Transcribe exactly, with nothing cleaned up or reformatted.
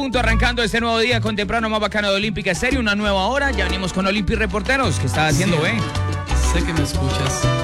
punto, arrancando este nuevo día con temprano más bacano de Olímpica Estéreo, una nueva hora. Ya venimos con Olympi Reporteros, que está haciendo, sí, eh. Sé que me escuchas.